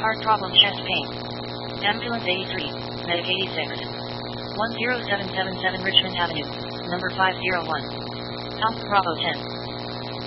Heart problem, chest pain. Ambulance 83, Medic 86. 10777 Richmond Avenue, number 501. Alpha Bravo 10.